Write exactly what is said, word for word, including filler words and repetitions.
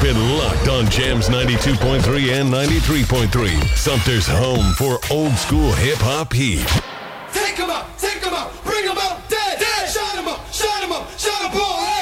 been locked on Jams ninety-two point three and ninety-three point three. Sumter's home for old school hip hop heat. Take 'em out, take 'em out, bring 'em out, dead, dead. Shine 'em up, shine 'em up, shine 'em all.